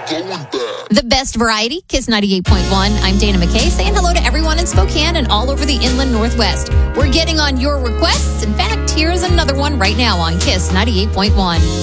The best variety, Kiss 98.1. I'm Dana McKay, saying hello to everyone in Spokane and all over the inland Northwest. We're getting on your requests. In fact, here's another one right now on Kiss 98.1.